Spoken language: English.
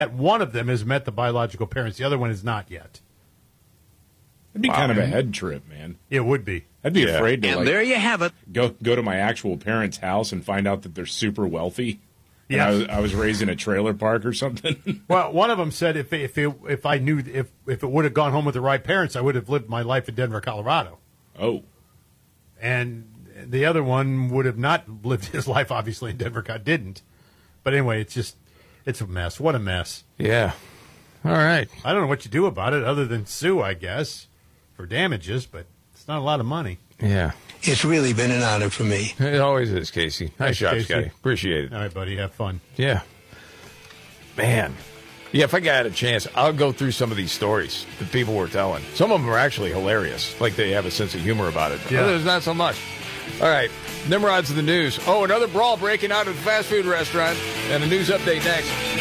one of them has met the biological parents. The other one is not yet. It'd be kind of a head trip, man. It would be. I'd be afraid to, And there you have it. Go to my actual parents' house and find out that they're super wealthy. Yeah, I was raised in a trailer park or something. Well, one of them said if I knew if it would have gone home with the right parents, I would have lived my life in Denver, Colorado. Oh. And the other one would have not lived his life, obviously, in Denver. God didn't. But anyway, it's a mess. What a mess. Yeah. All right. I don't know what you do about it other than sue, I guess, for damages, but it's not a lot of money. Yeah. It's really been an honor for me. It always is, Casey. Nice job, Casey. Scotty. Appreciate it. All right, buddy. Have fun. Yeah. Man. Yeah, if I got a chance, I'll go through some of these stories that people were telling. Some of them are actually hilarious. Like they have a sense of humor about it. Yeah. Others, not so much. All right. Nimrod's in the news. Oh, another brawl breaking out at a fast food restaurant. And a news update next.